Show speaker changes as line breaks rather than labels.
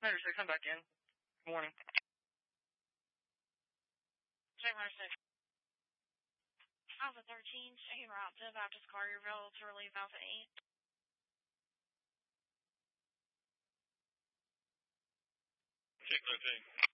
Matter 6, I'm back in. Good morning.
January 6th. Alpha 13, taking route to Baptist Collierville to relieve Alpha 8.
Check 13.